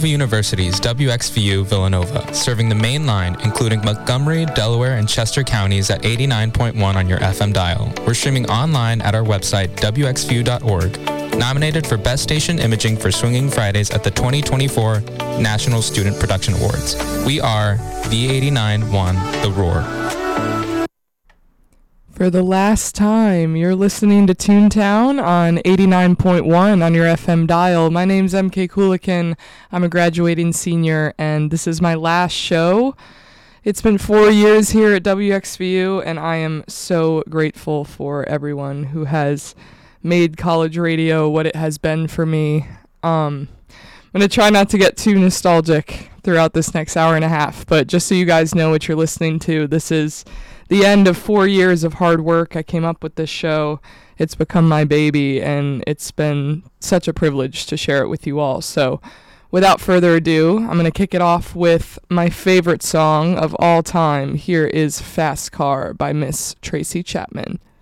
Villanova University's WXVU Villanova, serving the main line, including Montgomery, Delaware, and Chester counties at 89.1 on your FM dial. We're streaming online at our website, wxvu.org. Nominated for Best Station Imaging for Swinging Fridays at the 2024 National Student Production Awards. We are V89.1 The Roar. For the last time, you're listening to Toontown on 89.1 on your FM dial. My name's MK Coolican. I'm a graduating senior, and this is my last show. It's been 4 years here at WXVU, and I am so grateful for everyone who has made college radio what it has been for me. I'm going to try not to get too nostalgic throughout this next hour and a half, but just so you guys know what you're listening to, this is the end of 4 years of hard work. I came up with this show. It's become my baby, and it's been such a privilege to share it with you all. So without further ado, I'm going to kick it off with my favorite song of all time. Here is Fast Car by Miss Tracy Chapman.